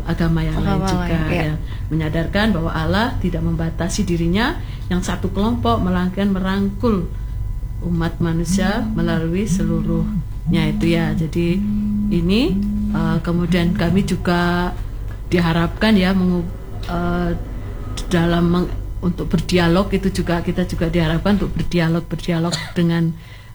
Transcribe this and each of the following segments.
agama yang lain juga ya. Menyadarkan bahwa Allah tidak membatasi dirinya yang satu kelompok, melainkan merangkul umat manusia melalui seluruhnya itu ya. Jadi ini kemudian kami juga diharapkan ya dalam untuk berdialog itu juga, kita juga diharapkan untuk berdialog dengan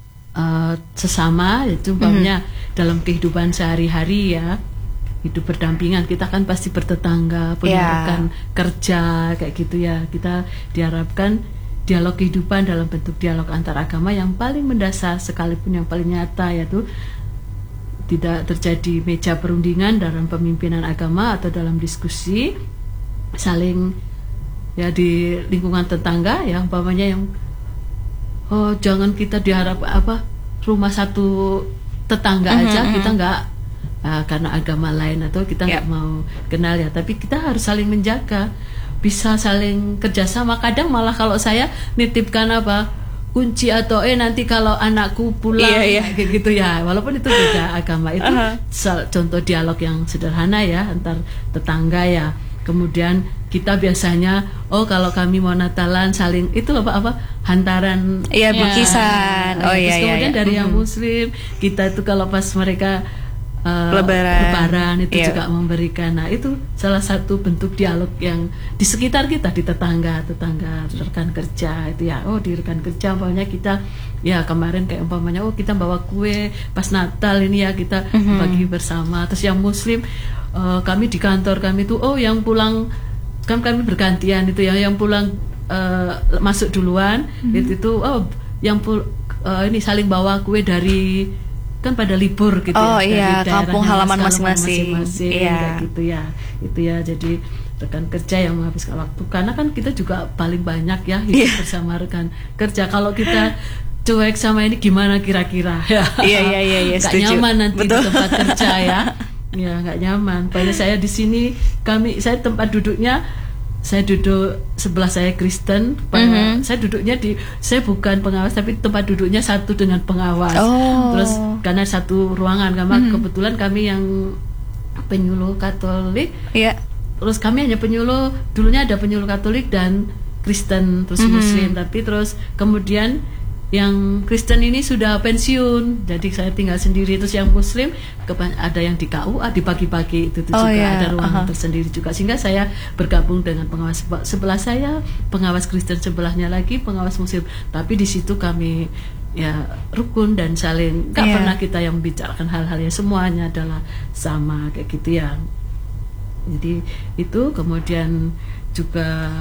sesama, itu umpamanya dalam kehidupan sehari-hari ya, hidup berdampingan. Kita kan pasti bertetangga, punya rekan kerja kayak gitu ya. Kita diharapkan dialog kehidupan dalam bentuk dialog antar agama yang paling mendasar sekalipun yang paling nyata, yaitu tidak terjadi meja perundingan dalam pemimpinan agama atau dalam diskusi saling ya di lingkungan tetangga ya, umpamanya yang jangan kita diharap rumah satu tetangga aja kita nggak karena agama lain atau kita nggak mau kenal ya, tapi kita harus saling menjaga, bisa saling kerjasama. Kadang malah kalau saya nitipkan kunci atau nanti kalau anakku pulang kayak gitu ya, walaupun itu beda agama, itu contoh dialog yang sederhana ya antar tetangga ya. Kemudian kita biasanya kalau kami mau Natalan saling itu hantaran bingkisan. Terus kemudian dari yang Muslim kita itu kalau pas mereka lebaran itu juga memberikan. Nah, itu salah satu bentuk dialog yang di sekitar kita, di tetangga rekan kerja itu ya. Di rekan kerja umpamanya kita ya kemarin kayak umpamanya kita bawa kue pas Natal ini ya, kita bagi bersama. Terus yang Muslim kami di kantor kami itu yang pulang kan kami bergantian itu ya, yang pulang masuk duluan itu yang ini saling bawa kue dari kan pada libur gitu dari kampung halaman masing-masing kayak gitu ya. Itu ya, jadi rekan kerja yang menghabiskan waktu, karena kan kita juga paling banyak ya hidup bersama rekan kerja. Kalau kita cuek sama ini gimana kira-kira ya? Gak nyaman nanti di tempat kerja ya. Ya nggak nyaman. Padahal saya di sini saya tempat duduknya, saya duduk sebelah saya Kristen, saya duduknya saya bukan pengawas tapi tempat duduknya satu dengan pengawas. Terus karena satu ruangan, karena kebetulan kami yang penyuluh Katolik. Terus kami hanya penyuluh, dulunya ada penyuluh Katolik dan Kristen, terus Muslim, tapi terus kemudian yang Kristen ini sudah pensiun, jadi saya tinggal sendiri. Terus yang Muslim ada yang di KUA dibagi-bagi itu juga ada ruangan tersendiri juga, sehingga saya bergabung dengan pengawas sebelah saya, pengawas Kristen sebelahnya lagi pengawas Muslim. Tapi di situ kami ya rukun dan saling nggak pernah kita yang membicarakan hal-hal yang semuanya adalah sama kayak gitu ya. Jadi itu kemudian juga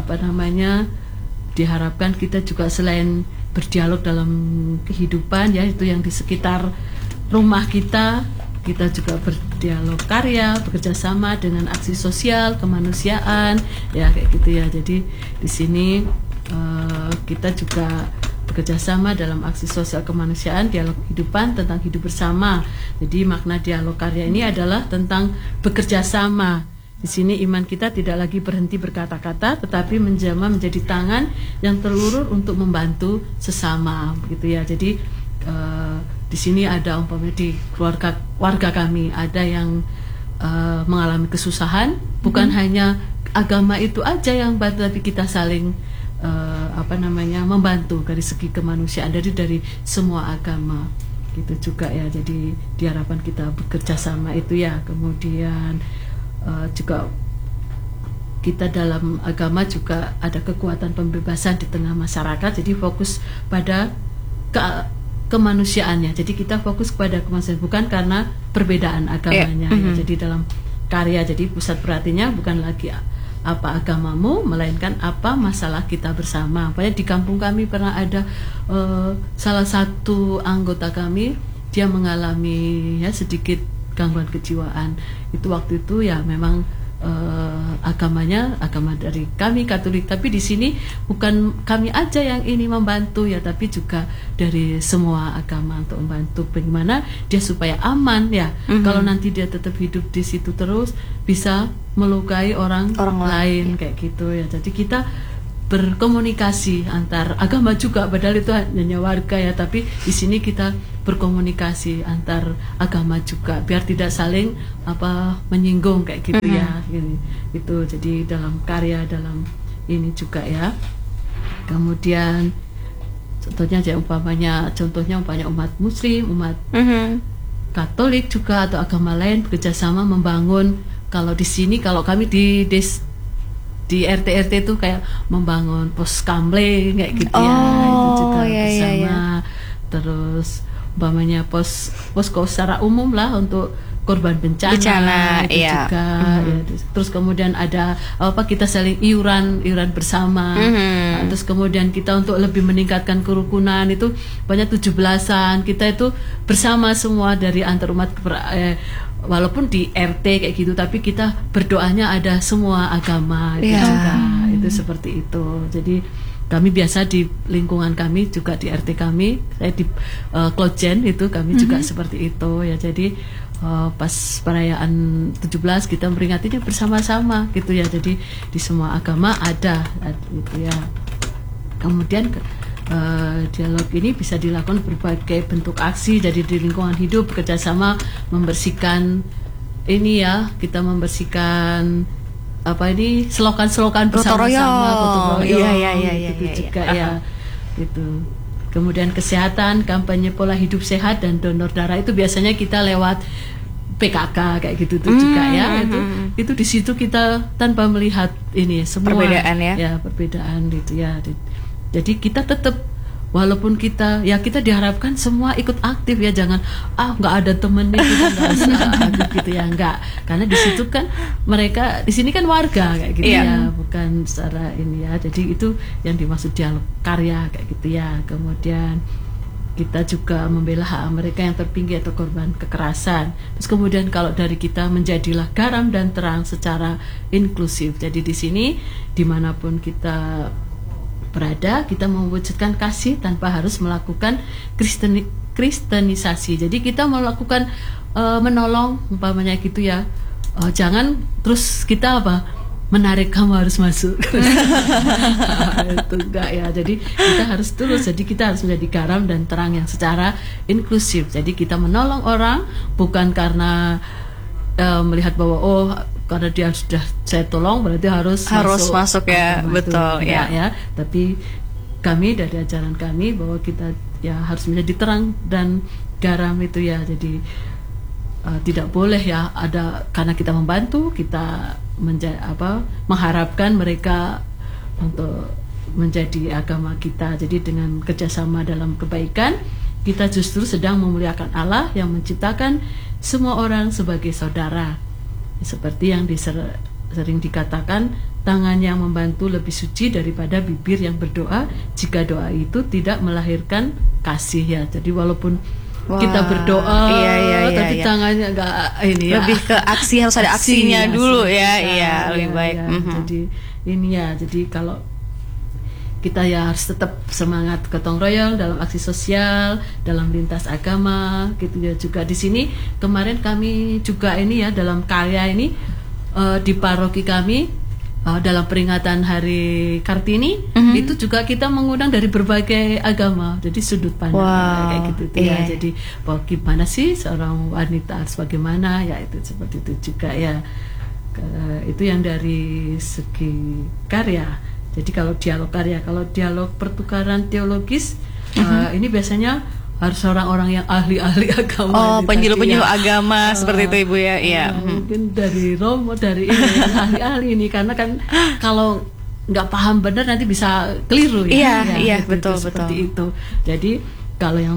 diharapkan kita juga selain berdialog dalam kehidupan ya, itu yang di sekitar rumah kita juga berdialog karya, bekerja sama dengan aksi sosial kemanusiaan ya kayak gitu ya. Jadi di sini kita juga bekerja sama dalam aksi sosial kemanusiaan, dialog kehidupan tentang hidup bersama. Jadi makna dialog karya ini adalah tentang bekerja sama. Di sini iman kita tidak lagi berhenti berkata-kata, tetapi menjelma menjadi tangan yang terulur untuk membantu sesama, begitu ya. Jadi di sini ada umpamanya di warga kami ada yang mengalami kesusahan, bukan hanya agama itu aja yang bantu, tapi kita saling membantu dari segi kemanusiaan dari semua agama, gitu juga ya. Jadi diharapkan kita bekerja sama itu ya. Kemudian juga kita dalam agama juga ada kekuatan pembebasan di tengah masyarakat, jadi fokus pada kemanusiaannya. Jadi kita fokus kepada kemanusiaan, bukan karena perbedaan agamanya ya. Jadi dalam karya, jadi pusat perhatiannya bukan lagi apa agamamu, melainkan apa masalah kita bersama. Apalagi di kampung kami pernah ada salah satu anggota kami, dia mengalami sedikit gangguan kejiwaan. Itu waktu itu ya memang agamanya agama dari kami Katolik, tapi di sini bukan kami aja yang ini membantu ya, tapi juga dari semua agama untuk membantu bagaimana dia supaya aman ya. Kalau nanti dia tetap hidup di situ terus bisa melukai orang lain kayak gitu ya. Jadi kita berkomunikasi antar agama juga, padahal itu hanya warga ya, tapi di sini kita berkomunikasi antar agama juga biar tidak saling menyinggung kayak gitu ya. Itu jadi dalam karya, dalam ini juga ya. Kemudian contohnya umpamanya umat Muslim, umat Katolik juga atau agama lain bekerja sama membangun. Kalau di sini, kalau kami di RT itu kayak membangun pos kamling kayak gitu ya, itu juga bersama. Terus umpamanya posko secara umum lah untuk korban bencana itu juga ya. Terus kemudian ada kita saling iuran bersama. Nah, terus kemudian kita untuk lebih meningkatkan kerukunan itu banyak 17-an kita itu bersama semua dari antar umat, walaupun di RT kayak gitu tapi kita berdoanya ada semua agama itu juga, itu seperti itu. Jadi kami biasa di lingkungan kami juga di RT kami, saya di Klojen itu kami juga seperti itu ya. Jadi pas perayaan 17 kita memperingatinya bersama-sama gitu ya. Jadi di semua agama ada gitu ya. Kemudian dialog ini bisa dilakukan berbagai bentuk aksi. Jadi di lingkungan hidup bekerjasama membersihkan ini ya, kita membersihkan selokan-selokan bersama-sama, gotong royong gitu juga ya gitu. Kemudian kesehatan, kampanye pola hidup sehat dan donor darah itu biasanya kita lewat PKK kayak gitu tuh juga ya. Itu di situ kita tanpa melihat ini semua perbedaan ya perbedaan gitu ya. Jadi kita tetap, walaupun kita diharapkan semua ikut aktif ya, jangan nggak ada temennya kita nggak usah aktif gitu ya, nggak, karena di situ kan mereka di sini kan warga kayak gitu ya, bukan secara ini ya. Jadi itu yang dimaksud dialog karya kayak gitu ya. Kemudian kita juga membela hak mereka yang terpinggir atau korban kekerasan. Terus kemudian kalau dari kita menjadilah garam dan terang secara inklusif. Jadi di sini dimanapun kita berada, kita mewujudkan kasih tanpa harus melakukan kristenisasi. Jadi kita melakukan menolong umpamanya gitu ya. Jangan terus kita menarik kamu harus masuk. Itu enggak ya. Jadi kita harus terus. Jadi kita harus menjadi garam dan terang yang secara inklusif. Jadi kita menolong orang bukan karena melihat bahwa karena dia sudah saya tolong berarti harus masuk ya, betul ya. Tapi kami dari ajaran kami bahwa kita ya harus menjadi terang dan garam itu ya. Jadi tidak boleh ya ada karena kita membantu kita mengharapkan mereka untuk menjadi agama kita. Jadi dengan kerjasama dalam kebaikan kita justru sedang memuliakan Allah yang menciptakan semua orang sebagai saudara. Seperti yang sering dikatakan, tangan yang membantu lebih suci daripada bibir yang berdoa jika doa itu tidak melahirkan kasih ya. Jadi walaupun kita berdoa tapi tangannya enggak ini ya. Lebih ke aksi, harus ada aksinya dulu ya. Lebih baik. Jadi ini ya. Jadi kalau kita ya harus tetap semangat gotong royong dalam aksi sosial, dalam lintas agama gitu ya. Juga di sini kemarin kami juga ini ya dalam karya ini di paroki kami dalam peringatan Hari Kartini itu juga kita mengundang dari berbagai agama. Jadi sudut pandang kayak gitu ya. Jadi bagaimana sih seorang wanita harus bagaimana ya, itu seperti itu juga ya. Itu yang dari segi karya. Jadi kalau dialog karya, kalau dialog pertukaran teologis ini biasanya harus orang-orang yang ahli-ahli agama. Penyuluh-penyuluh agama seperti itu Ibu ya. Iya. Mungkin dari Romo, dari ini yang ahli-ahli ini, karena kan kalau nggak paham benar nanti bisa keliru ya. Iya, betul. Seperti itu. Jadi kalau yang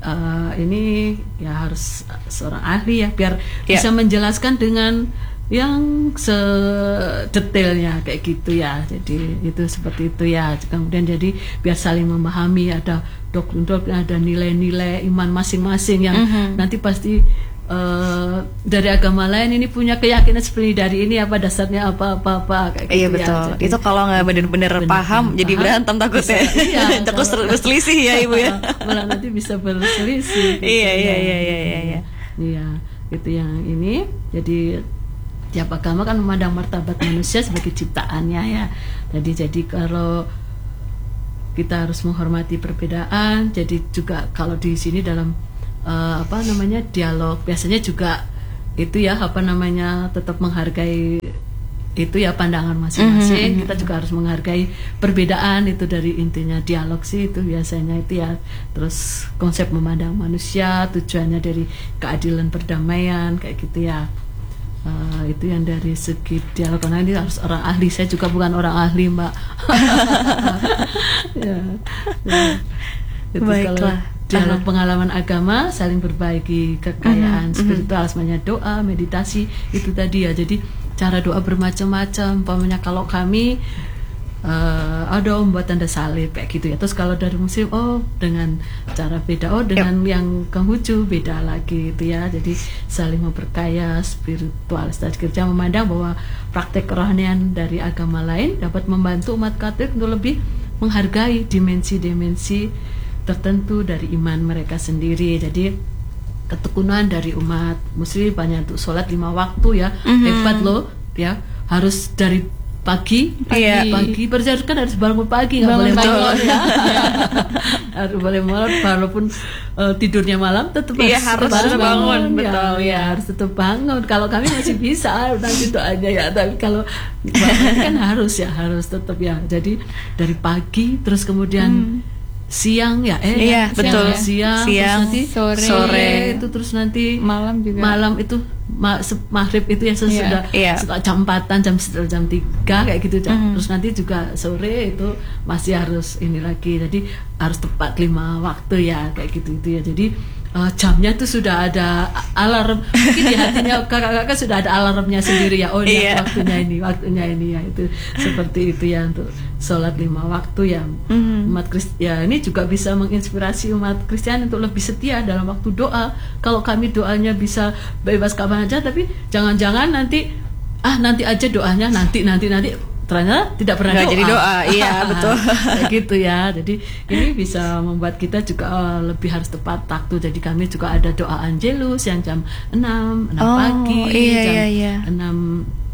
ini ya harus seorang ahli ya, biar bisa menjelaskan dengan yang sedetailnya kayak gitu ya. Jadi itu seperti itu ya. Kemudian jadi biar saling memahami, ada doktrin, ada nilai-nilai iman masing-masing yang nanti pasti dari agama lain ini punya keyakinan seperti dari ini apa dasarnya apa kayak gitu. Iya betul. Ya. Jadi, itu kalau nggak benar-benar paham jadi berantem takutnya. Iya, takut berselisih ya Ibu ya. Malah nanti bisa berselisih. Gitu. Iya. Iya, itu yang ini. Jadi tiap agama kan memandang martabat manusia sebagai ciptaannya ya. Jadi kalau kita harus menghormati perbedaan. Jadi juga kalau di sini dalam dialog biasanya juga itu ya tetap menghargai itu ya pandangan masing-masing. Kita juga harus menghargai perbedaan, itu dari intinya dialog sih itu biasanya itu ya. Terus konsep memandang manusia, tujuannya dari keadilan perdamaian kayak gitu ya. Itu yang dari segi dialog. Karena ini harus orang ahli, saya juga bukan orang ahli, Mbak. Ya. Itu kalau dialog pengalaman agama, saling berbagi kekayaan spiritual, semuanya doa, meditasi itu tadi ya. Jadi cara doa bermacam-macam. Umpamanya kalau kami ada membuat tanda salib kayak gitu ya. Terus kalau dari Muslim dengan cara beda, dengan yang Konghucu beda lagi gitu ya. Jadi saling memperkaya spiritualitas gereja, memandang bahwa praktek kerohanian dari agama lain dapat membantu umat Katolik untuk lebih menghargai dimensi-dimensi tertentu dari iman mereka sendiri. Jadi ketekunan dari umat Muslim banyak untuk sholat 5 waktu ya. Hebat loh ya, harus dari pagi berdasarkan harus bangun pagi, nggak boleh molor ya. Harus boleh molor, walaupun tidurnya malam tetap harus bangun. Betul ya, harus tetap bangun. Kalau kami masih bisa nanti doanya ya, tapi kalau kan harus tetap ya. Jadi dari pagi terus kemudian siang ya, betul. Siang terus nanti sore itu, terus nanti malam juga. Malam itu maghrib itu ya sesudah jam 4-an, jam 3 kayak gitu. Terus nanti juga sore itu masih harus ini lagi. Jadi harus tepat 5 waktu ya kayak gitu itu ya. Jadi jamnya tuh sudah ada alarm. Mungkin di hatinya kakak-kakak sudah ada alarmnya sendiri ya. Ini waktunya ini ya. Itu seperti itu ya untuk sholat 5 waktu ya. Umat Kristen ya, ini juga bisa menginspirasi umat Kristen untuk lebih setia dalam waktu doa. Kalau kami doanya bisa bebas kapan aja, tapi jangan-jangan nanti aja doanya, nanti ternyata tidak pernah jadi doa. Iya betul. Kayak gitu ya. Jadi ini bisa membuat kita juga lebih harus tepat waktu. Jadi kami juga ada doa Angelus yang jam 6 pagi, jam 6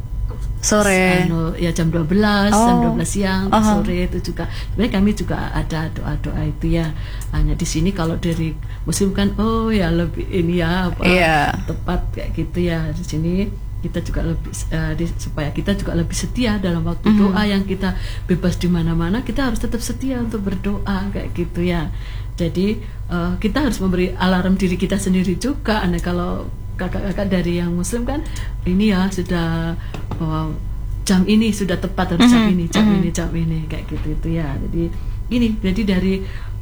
sore, jam 12, jam 12 siang, sore itu juga. Sebenarnya kami juga ada doa-doa itu ya. Hanya di sini kalau dari Muslim kan lebih ini ya tepat kayak gitu ya. Di sini kita juga lebih supaya kita juga lebih setia dalam waktu doa, yang kita bebas di mana-mana, kita harus tetap setia untuk berdoa kayak gitu ya. Jadi kita harus memberi alarm diri kita sendiri juga. Kalau kakak-kakak dari yang Muslim kan ini ya sudah bahwa jam ini sudah tepat, harus jam ini kayak gitu itu ya. Jadi dari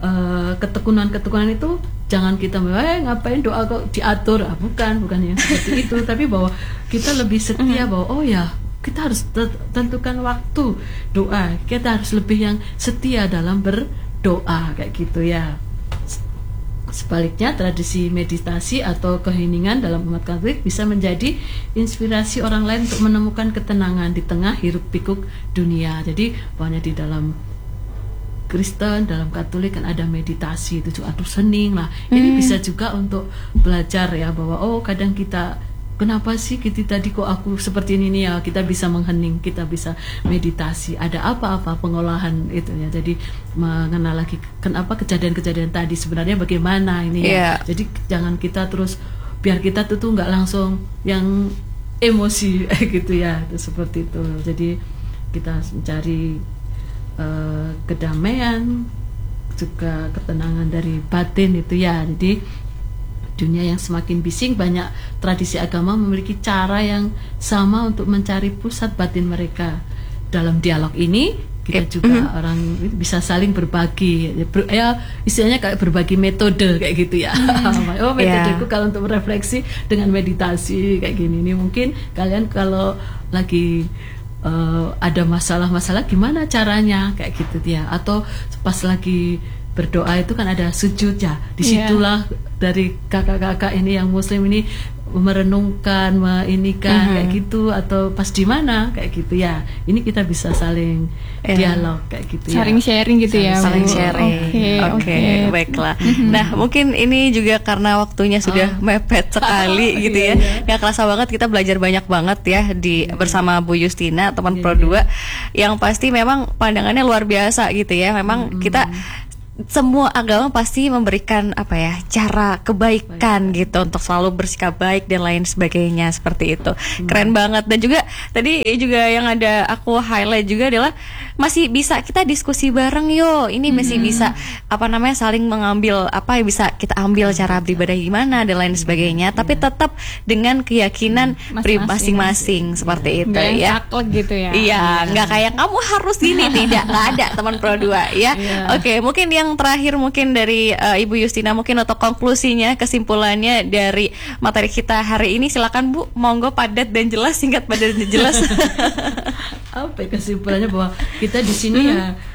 ketekunan itu jangan kita ngapain doa kok diatur, bukan yang seperti itu, tapi bahwa kita lebih setia bahwa kita harus tentukan waktu doa, kita harus lebih yang setia dalam berdoa kayak gitu ya. Sebaliknya, tradisi meditasi atau keheningan dalam umat Katolik bisa menjadi inspirasi orang lain untuk menemukan ketenangan di tengah hiruk pikuk dunia. Jadi pokoknya di dalam Kristen, dalam Katolik kan ada meditasi, itu juga atur hening lah. Ini bisa juga untuk belajar ya, bahwa kadang kita kenapa sih tadi kok aku seperti ini nih ya, kita bisa menghening, kita bisa meditasi, ada apa-apa pengolahan itu ya. Jadi mengenal lagi kenapa kejadian-kejadian tadi sebenarnya bagaimana ini ya. Jadi jangan kita terus, biar kita tuh nggak langsung yang emosi gitu ya, itu seperti itu. Jadi kita harus mencari kedamaian, juga ketenangan dari batin itu ya. Jadi dunia yang semakin bising, banyak tradisi agama memiliki cara yang sama untuk mencari pusat batin mereka. Dalam dialog ini kita juga orang bisa saling berbagi ya, istilahnya kayak berbagi metode kayak gitu ya. Metodeku kalau untuk merefleksi dengan meditasi kayak gini. Ini mungkin kalian kalau lagi ada masalah-masalah gimana caranya kayak gitu ya, atau pas lagi berdoa itu kan ada sujud ya, disitulah dari kakak-kakak ini yang Muslim ini merenungkan, kayak gitu, atau pas di mana kayak gitu ya. Ini kita bisa saling dialog kayak gitu ya. Saling sharing gitu ya. Saling sharing. Oke, baiklah. Nah, mungkin ini juga karena waktunya sudah mepet sekali gitu ya. Nggak kerasa banget kita belajar banyak banget ya bersama Bu Justina, teman Pro 2, yang pasti memang pandangannya luar biasa gitu ya. Memang kita semua agama pasti memberikan cara kebaikan gitu untuk selalu bersikap baik dan lain sebagainya seperti itu. Keren banget. Dan juga tadi juga yang ada aku highlight juga adalah masih bisa kita diskusi bareng yo. Ini masih bisa saling mengambil apa yang bisa kita ambil cara beribadah gimana dan lain sebagainya, tapi tetap dengan keyakinan masing-masing seperti itu ya. Saklek gitu ya. Iya, nggak kayak kamu harus gini, tidak, nggak ada teman Pro 2 ya. Oke, mungkin yang terakhir mungkin dari Ibu Justina mungkin untuk konklusinya, kesimpulannya dari materi kita hari ini, silakan Bu, monggo padat dan jelas, singkat padat dan jelas. Apa kesimpulannya bahwa kita di sini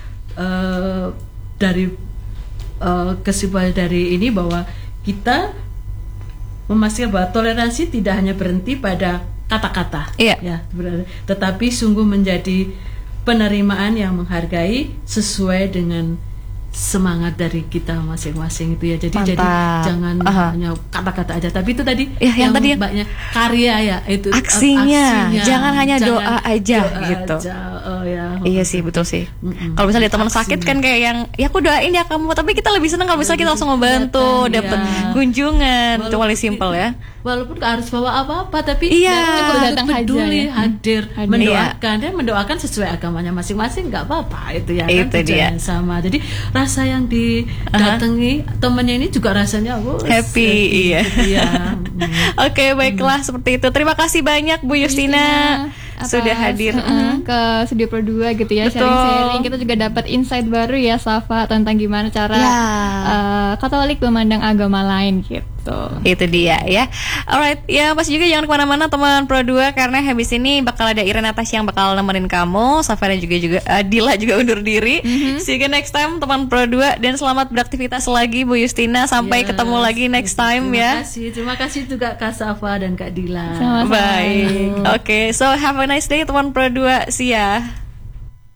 dari kesimpulan dari ini bahwa kita memastikan bahwa toleransi tidak hanya berhenti pada kata-kata, ya, tetapi sungguh menjadi penerimaan yang menghargai sesuai dengan semangat dari kita masing-masing itu ya. Jadi jangan hanya kata-kata aja, tapi itu tadi yang tadi banyak karya ya, itu aksinya. Jangan hanya doa aja gitu. Iya sih, betul sih. Kalau misalnya teman sakit kan kayak yang ya aku doain ya kamu, tapi kita lebih senang kalau misalnya kita langsung membantu, dapat kunjungan. Itu paling simpel ya. Walaupun gak harus bawa apa-apa, tapi cukup datang peduli, hadir, mendoakan, dan mendoakan sesuai agamanya masing-masing, nggak apa-apa itu ya. Itu kan dia. Sama. Jadi rasa yang didatangi temennya ini juga rasanya happy, iya. Oke, baiklah seperti itu. Terima kasih banyak Bu Justina sudah hadir ke Studio Pro 2 gitu ya, sharing-sharing. Kita juga dapat insight baru ya, Safa, tentang gimana cara Katolik memandang agama lain gitu. Itu dia ya. Alright, ya pasti juga jangan kemana-mana teman Pro 2, karena habis ini bakal ada Ira Natasha yang bakal nemenin kamu. Safa dan juga Dila juga undur diri. See you next time teman Pro 2, dan selamat beraktivitas lagi Bu Justina. Sampai ketemu lagi next time ya. Terima kasih juga Kak Safa dan Kak Dila. Baik. Oke, so have a nice day teman Pro 2. See ya.